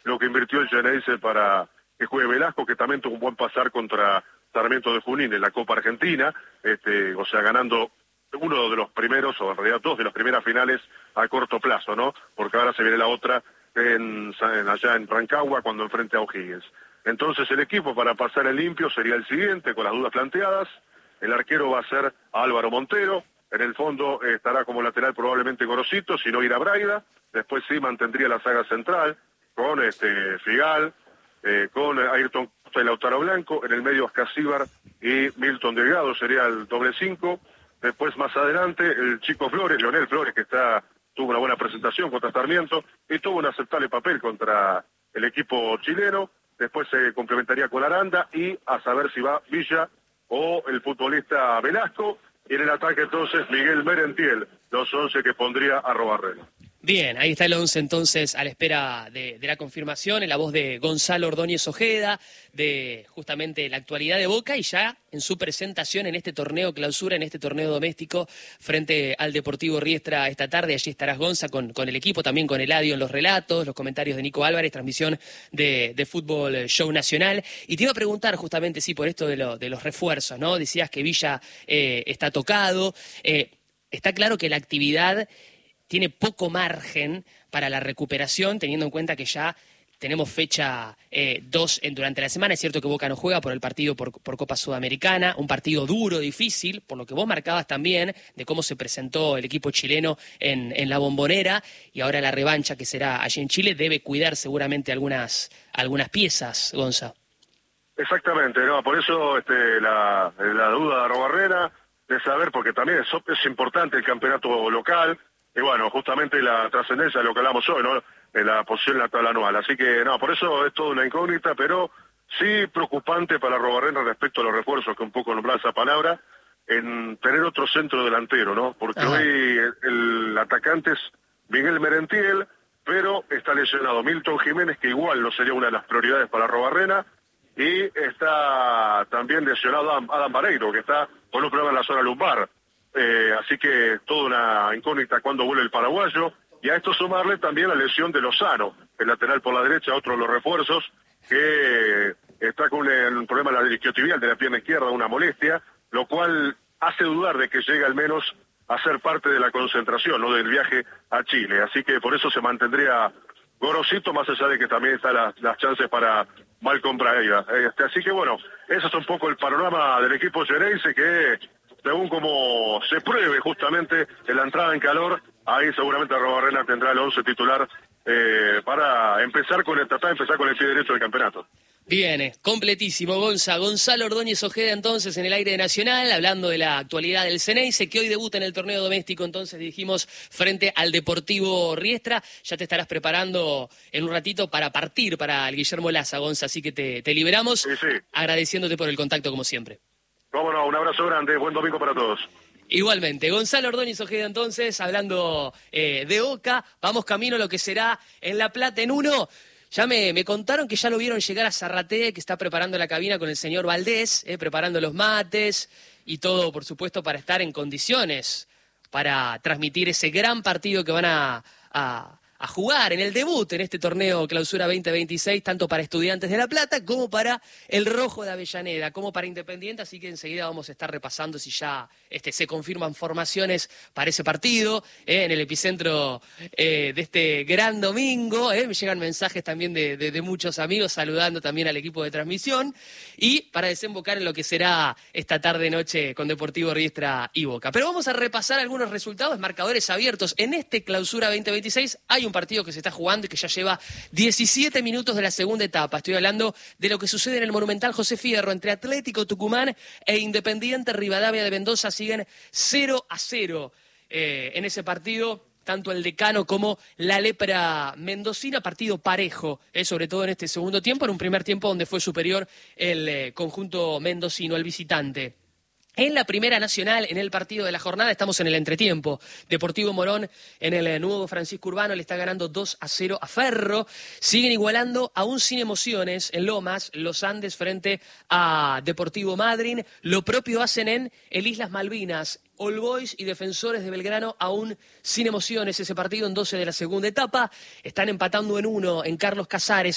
lo que invirtió el Geneise para que juegue Velasco, que también tuvo un buen pasar contra Sarmiento de Junín en la Copa Argentina, o sea, ganando uno de los primeros, o en realidad dos de las primeras finales a corto plazo, ¿no? Porque ahora se viene la otra allá en Rancagua cuando enfrente a O'Higgins. Entonces el equipo para pasar el limpio sería el siguiente, con las dudas planteadas. El arquero va a ser Álvaro Montero. En el fondo estará como lateral probablemente Gorosito, si no irá Braida. Después sí mantendría la saga central con Figal, con Ayrton Costa y Lautaro Blanco. En el medio Ascasíbar y Milton Delgado sería el doble 5. Después más adelante el chico Flores, Leonel Flores, que tuvo una buena presentación contra Sarmiento y tuvo un aceptable papel contra el equipo chileno. Después se complementaría con Aranda y a saber si va Villa o el futbolista Velasco. Y en el ataque entonces Miguel Merentiel, los 11 que pondría a Arrobarrena. Bien, ahí está el 11 entonces a la espera de la confirmación, en la voz de Gonzalo Ordóñez Ojeda, de justamente la actualidad de Boca y ya en su presentación en este torneo clausura, en este torneo doméstico frente al Deportivo Riestra esta tarde. Allí estarás Gonza con el equipo, también con Eladio en los relatos, los comentarios de Nico Álvarez, transmisión de Fútbol Show Nacional. Y te iba a preguntar justamente, sí, por esto de los refuerzos, ¿no? Decías que Villa está tocado, está claro que la actividad tiene poco margen para la recuperación, teniendo en cuenta que ya tenemos fecha 2 durante la semana. Es cierto que Boca no juega por el partido por Copa Sudamericana, un partido duro, difícil, por lo que vos marcabas también de cómo se presentó el equipo chileno en la Bombonera, y ahora la revancha que será allí en Chile debe cuidar seguramente algunas piezas, Gonza. Exactamente, no, por eso la duda de Arrobarrena, de saber, porque también es importante el campeonato local. Y bueno, justamente la trascendencia de lo que hablamos hoy, ¿no? En la posición en la tabla anual. Así que, no, por eso es toda una incógnita, pero sí preocupante para Arrobarrena respecto a los refuerzos, que un poco nombra esa palabra, en tener otro centro delantero, ¿no? Porque hoy el atacante es Miguel Merentiel, pero está lesionado Milton Jiménez, que igual no sería una de las prioridades para Arrobarrena, y está también lesionado Adam Vareiro, que está con un problema en la zona lumbar. Así que toda una incógnita cuando vuelve el paraguayo, y a esto sumarle también la lesión de Lozano, el lateral por la derecha, otro de los refuerzos, que está con un problema en la isquiotibial de la pierna izquierda, una molestia, lo cual hace dudar de que llegue al menos a ser parte de la concentración, ¿no?, del viaje a Chile. Así que por eso se mantendría Gorosito, más allá de que también están las chances para Malcom Braida. Así que bueno, ese es un poco el panorama del equipo Geneise, que según como se pruebe justamente en la entrada en calor, ahí seguramente Arrobarrena tendrá el 11 titular para tratar de empezar con el pie derecho del campeonato. Bien, completísimo, Gonzalo Ordóñez Ojeda entonces en el aire Nacional, hablando de la actualidad del Xeneize, que hoy debuta en el torneo doméstico, entonces dijimos, frente al Deportivo Riestra. Ya te estarás preparando en un ratito para partir para el Guillermo Laza, Gonza, así que te liberamos, sí. Agradeciéndote por el contacto como siempre. Cómo no, un abrazo grande, buen domingo para todos. Igualmente, Gonzalo Ordóñez Ojeda entonces, hablando de Boca. Vamos camino a lo que será en La Plata en 1. Ya me contaron que ya lo vieron llegar a Zarratea, que está preparando la cabina con el señor Valdés, preparando los mates y todo, por supuesto, para estar en condiciones para transmitir ese gran partido que van a jugar en el debut en este torneo Clausura 2026, tanto para Estudiantes de La Plata como para el Rojo de Avellaneda, como para Independiente. Así que enseguida vamos a estar repasando si ya se confirman formaciones para ese partido, en el epicentro de este gran domingo. Me llegan mensajes también de muchos amigos saludando también al equipo de transmisión, y para desembocar en lo que será esta tarde-noche con Deportivo Riestra y Boca. Pero vamos a repasar algunos resultados, marcadores abiertos. En este Clausura 2026 hay un partido que se está jugando y que ya lleva 17 minutos de la segunda etapa. Estoy hablando de lo que sucede en el Monumental José Fierro entre Atlético Tucumán e Independiente Rivadavia de Mendoza. Siguen 0-0 en ese partido, tanto el Decano como la Lepra mendocina. Partido parejo, sobre todo en este segundo tiempo, en un primer tiempo donde fue superior el conjunto mendocino, el visitante. En la Primera Nacional, en el partido de la jornada, estamos en el entretiempo. Deportivo Morón, en el nuevo Francisco Urbano, le está ganando 2-0 a Ferro. Siguen igualando aún sin emociones en Lomas, los Andes frente a Deportivo Madryn. Lo propio hacen en el Islas Malvinas. All Boys y Defensores de Belgrano aún sin emociones. Ese partido en 12 de la segunda etapa. Están empatando en 1 en Carlos Casares.